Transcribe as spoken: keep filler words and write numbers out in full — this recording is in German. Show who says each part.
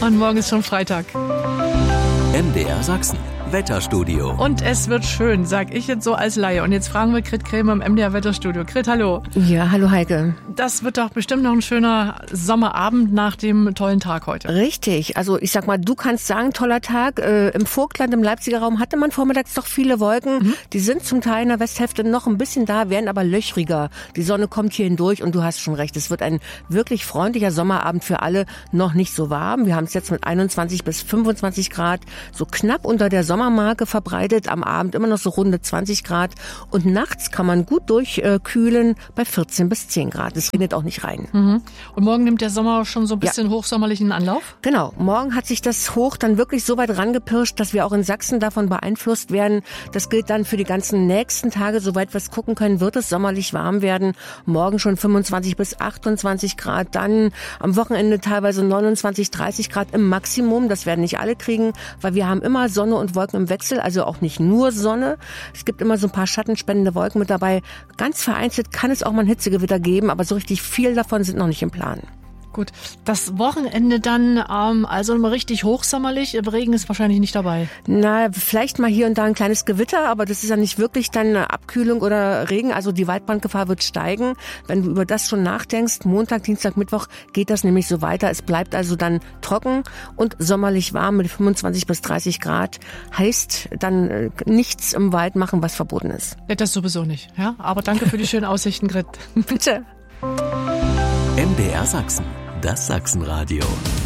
Speaker 1: Und morgen ist schon Freitag.
Speaker 2: M D R Sachsen, Wetterstudio.
Speaker 1: Und es wird schön, sag ich jetzt so als Laie. Und jetzt fragen wir Grit Krämer im M D R Wetterstudio. Grit, hallo.
Speaker 3: Ja, hallo Heike.
Speaker 1: Das wird doch bestimmt noch ein schöner Sommerabend nach dem tollen Tag heute.
Speaker 3: Richtig. Also ich sag mal, du kannst sagen, toller Tag. Äh, Im Vogtland, im Leipziger Raum hatte man vormittags doch viele Wolken. Mhm. Die sind zum Teil in der Westhälfte noch ein bisschen da, werden aber löchriger. Die Sonne kommt hier hindurch und du hast schon recht. Es wird ein wirklich freundlicher Sommerabend für alle. Noch nicht so warm. Wir haben es jetzt mit einundzwanzig bis fünfundzwanzig Grad so knapp unter der Sommermarke verbreitet. Am Abend immer noch so runde zwanzig Grad. Und nachts kann man gut durchkühlen bei vierzehn bis zehn Grad. Es regnet auch nicht rein.
Speaker 1: Mhm. Und morgen nimmt der Sommer schon so ein bisschen ja. hochsommerlichen Anlauf?
Speaker 3: Genau. Morgen hat sich das Hoch dann wirklich so weit rangepirscht, dass wir auch in Sachsen davon beeinflusst werden. Das gilt dann für die ganzen nächsten Tage. Soweit wir es gucken können, wird es sommerlich warm werden. Morgen schon fünfundzwanzig bis achtundzwanzig Grad. Dann am Wochenende teilweise neunundzwanzig, dreißig Grad im Maximum. Das werden nicht alle kriegen, weil wir haben immer Sonne und Wolken im Wechsel, also auch nicht nur Sonne. Es gibt immer so ein paar schattenspendende Wolken mit dabei. Ganz vereinzelt kann es auch mal ein Hitzegewitter geben, aber so richtig viel davon sind noch nicht im Plan.
Speaker 1: Gut, das Wochenende dann ähm, also mal richtig hochsommerlich. Regen ist wahrscheinlich nicht dabei.
Speaker 3: Na, vielleicht mal hier und da ein kleines Gewitter, aber das ist ja nicht wirklich dann eine Abkühlung oder Regen. Also die Waldbrandgefahr wird steigen. Wenn du über das schon nachdenkst, Montag, Dienstag, Mittwoch geht das nämlich so weiter. Es bleibt also dann trocken und sommerlich warm mit fünfundzwanzig bis dreißig Grad. Heißt dann äh, nichts im Wald machen, was verboten ist.
Speaker 1: Ja, das sowieso nicht. Ja, aber danke für die schönen Aussichten, Grit.
Speaker 3: Bitte.
Speaker 2: M D R Sachsen, das Sachsenradio.